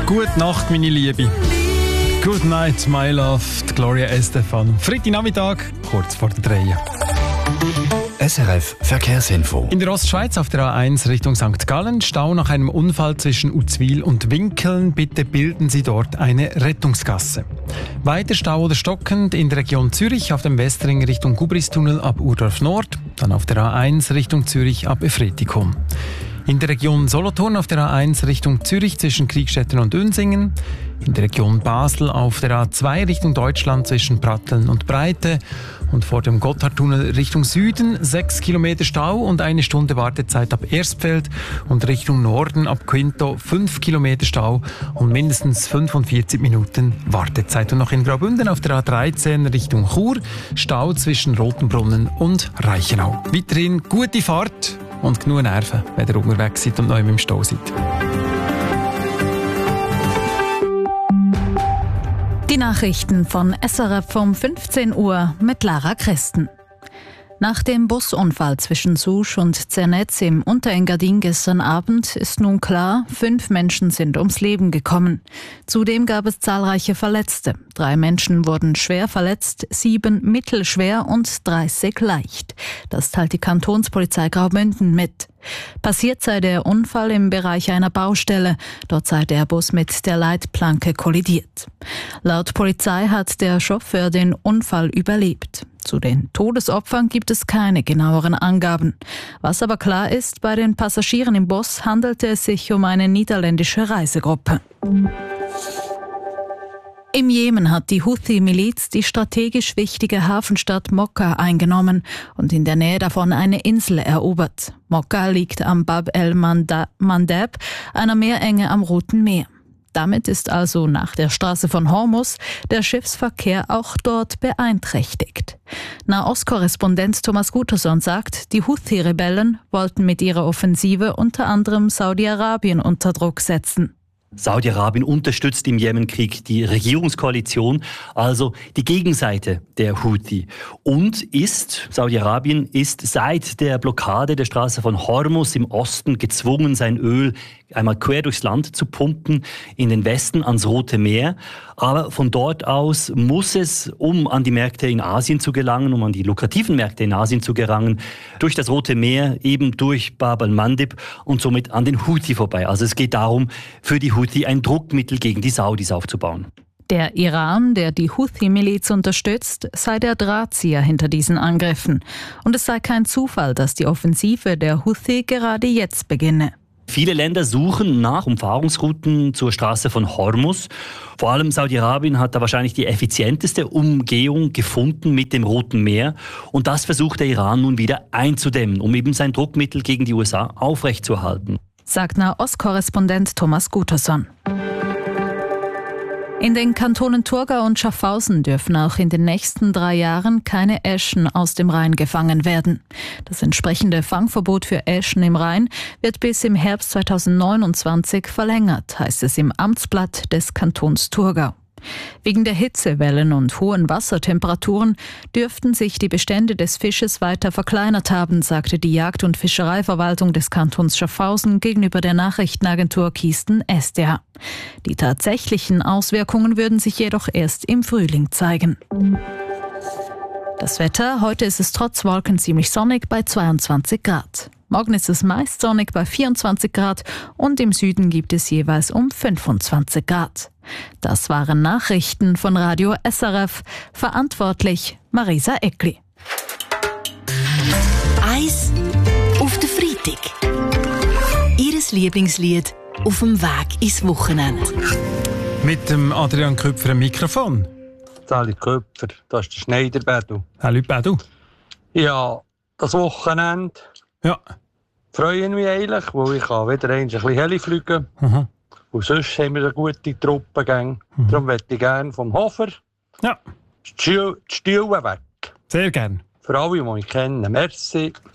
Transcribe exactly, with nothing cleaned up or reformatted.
Gute Nacht, meine Liebe. Good night, my love, die Gloria Estefan. Freitagnachmittag, kurz vor der drei. S R F Verkehrsinfo. In der Ostschweiz auf der A eins Richtung Sankt Gallen Stau nach einem Unfall zwischen Uzwil und Winkeln. Bitte bilden Sie dort eine Rettungsgasse. Weiter Stau oder stockend in der Region Zürich auf dem Westring Richtung Gubristunnel ab Urdorf Nord. Dann auf der A eins Richtung Zürich ab Efretikum. In der Region Solothurn auf der A eins Richtung Zürich zwischen Kriegstetten und Unsingen. In der Region Basel auf der A zwei Richtung Deutschland zwischen Pratteln und Breite. Und vor dem Gotthardtunnel Richtung Süden sechs Kilometer Stau und eine Stunde Wartezeit ab Erstfeld. Und Richtung Norden ab Quinto fünf Kilometer Stau und mindestens fünfundvierzig Minuten Wartezeit. Und noch in Graubünden auf der A dreizehn Richtung Chur Stau zwischen Rotenbrunnen und Reichenau. Weiterhin gute Fahrt und genug Nerven, wenn ihr unterwegs seid und neu im Stau seid. Die Nachrichten von S R F um fünfzehn Uhr mit Lara Christen. Nach dem Busunfall zwischen Susch und Zernetz im Unterengadin gestern Abend ist nun klar, fünf Menschen sind ums Leben gekommen. Zudem gab es zahlreiche Verletzte. Drei Menschen wurden schwer verletzt, sieben mittelschwer und dreißig leicht. Das teilt die Kantonspolizei Graubünden mit. Passiert sei der Unfall im Bereich einer Baustelle. Dort sei der Bus mit der Leitplanke kollidiert. Laut Polizei hat der Chauffeur den Unfall überlebt. Zu den Todesopfern gibt es keine genaueren Angaben. Was aber klar ist, bei den Passagieren im Bus handelte es sich um eine niederländische Reisegruppe. Im Jemen hat die Houthi-Miliz die strategisch wichtige Hafenstadt Mokka eingenommen und in der Nähe davon eine Insel erobert. Mokka liegt am Bab el-Mandeb, einer Meerenge am Roten Meer. Damit ist also nach der Straße von Hormuz der Schiffsverkehr auch dort beeinträchtigt. Nahost-Korrespondent Thomas Gutterson sagt, die Houthi-Rebellen wollten mit ihrer Offensive unter anderem Saudi-Arabien unter Druck setzen. Saudi-Arabien unterstützt im Jemenkrieg die Regierungskoalition, also die Gegenseite der Houthi. Und ist, Saudi-Arabien ist seit der Blockade der Straße von Hormuz im Osten gezwungen, sein Öl einmal quer durchs Land zu pumpen, in den Westen ans Rote Meer. Aber von dort aus muss es, um an die Märkte in Asien zu gelangen, um an die lukrativen Märkte in Asien zu gelangen, durch das Rote Meer, eben durch Bab el-Mandeb und somit an den Houthi vorbei. Also es geht darum, für die Houthi ein Druckmittel gegen die Saudis aufzubauen. Der Iran, der die Houthi-Miliz unterstützt, sei der Drahtzieher hinter diesen Angriffen. Und es sei kein Zufall, dass die Offensive der Houthi gerade jetzt beginne. Viele Länder suchen nach Umfahrungsrouten zur Straße von Hormuz. Vor allem Saudi-Arabien hat da wahrscheinlich die effizienteste Umgehung gefunden mit dem Roten Meer. Und das versucht der Iran nun wieder einzudämmen, um eben sein Druckmittel gegen die U S A aufrechtzuerhalten. Sagt Nahost-Korrespondent Thomas Gutterson. In den Kantonen Thurgau und Schaffhausen dürfen auch in den nächsten drei Jahren keine Äschen aus dem Rhein gefangen werden. Das entsprechende Fangverbot für Äschen im Rhein wird bis im Herbst zweitausendneunundzwanzig verlängert, heißt es im Amtsblatt des Kantons Thurgau. Wegen der Hitzewellen und hohen Wassertemperaturen dürften sich die Bestände des Fisches weiter verkleinert haben, sagte die Jagd- und Fischereiverwaltung des Kantons Schaffhausen gegenüber der Nachrichtenagentur Kiesten S D H. Die tatsächlichen Auswirkungen würden sich jedoch erst im Frühling zeigen. Das Wetter: Heute ist es trotz Wolken ziemlich sonnig bei zweiundzwanzig Grad. Morgen ist es meist sonnig bei vierundzwanzig Grad und im Süden gibt es jeweils um fünfundzwanzig Grad. Das waren Nachrichten von Radio S R F. Verantwortlich Marisa Eckli. Eis auf den Freitag. Ihres Lieblingslied auf dem Weg ins Wochenende. Mit dem Adrian Köpfer am Mikrofon. Sali Köpfer, das ist der Schneider-Bedu. Hallo Bedu. Ja, das Wochenende ja. freue ich mich eigentlich, weil ich kann wieder ein bisschen Heli fliegen. Mhm. Und sonst haben wir eine gute Truppengänge. Mhm. Darum möchte ich gerne vom Hofer ja. die Stühle weg. Sehr gerne. Für alle, die mich kennen. Merci.